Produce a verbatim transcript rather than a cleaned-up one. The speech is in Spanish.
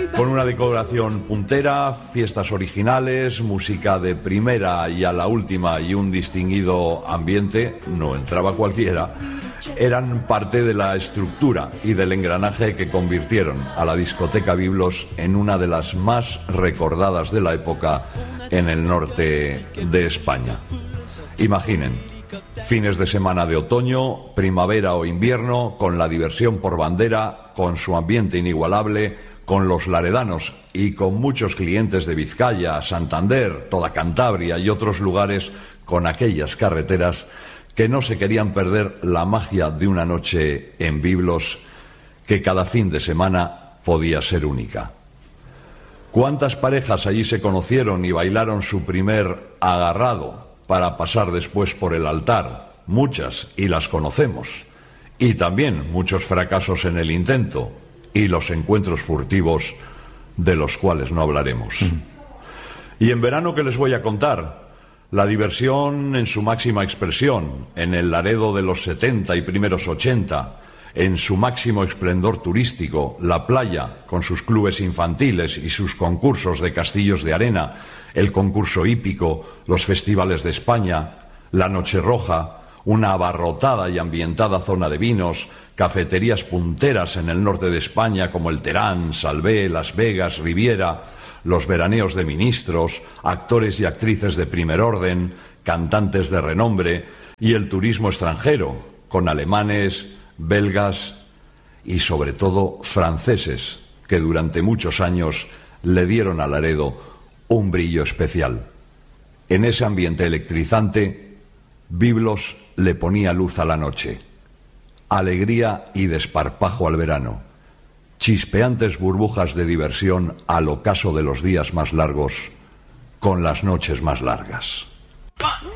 Con una decoración puntera, fiestas originales, música de primera y a la última y un distinguido ambiente, no entraba cualquiera, eran parte de la estructura y del engranaje que convirtieron a la discoteca Biblos en una de las más recordadas de la época en el norte de España. Imaginen, fines de semana de otoño, primavera o invierno, con la diversión por bandera, con su ambiente inigualable, con los laredanos y con muchos clientes de Vizcaya, Santander, toda Cantabria y otros lugares, con aquellas carreteras que no se querían perder la magia de una noche en Biblos que cada fin de semana podía ser única. ¿Cuántas parejas allí se conocieron y bailaron su primer agarrado para pasar después por el altar? Muchas, y las conocemos. Y también muchos fracasos en el intento y los encuentros furtivos de los cuales no hablaremos. Mm. Y en verano, ¿qué les voy a contar? La diversión en su máxima expresión, en el Laredo de los setenta y primeros ochenta, en su máximo esplendor turístico, la playa con sus clubes infantiles y sus concursos de castillos de arena, el concurso hípico, los festivales de España, la Noche Roja, una abarrotada y ambientada zona de vinos, cafeterías punteras en el norte de España como el Terán, Salvé, Las Vegas, Riviera, los veraneos de ministros, actores y actrices de primer orden, cantantes de renombre y el turismo extranjero, con alemanes, belgas y sobre todo franceses, que durante muchos años le dieron a Laredo un brillo especial. En ese ambiente electrizante, Biblos le ponía luz a la noche, alegría y desparpajo al verano, chispeantes burbujas de diversión al ocaso de los días más largos, con las noches más largas.